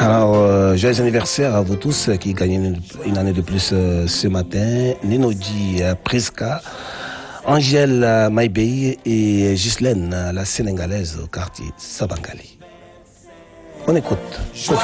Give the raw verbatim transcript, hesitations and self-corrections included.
Alors, euh, joyeux anniversaire à vous tous euh, qui gagnez une, une année de plus euh, ce matin. Ninodi euh, Priska, Angèle euh, Maïbey et Ghislaine, euh, la Sénégalaise au quartier Sabangali. On écoute.